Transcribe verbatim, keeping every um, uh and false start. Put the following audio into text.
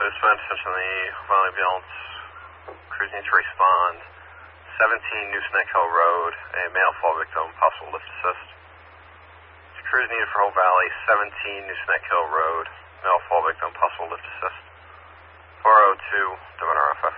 Movement, attention the Valley Ambulance, cruise needs to respond. seventeen Nooseneck Hill Road, a male fall victim, possible lift assist. Cruise needed for Hope Valley, seventeen Nooseneck Hill Road, male fall victim, possible lift assist. four oh two, W N R F F.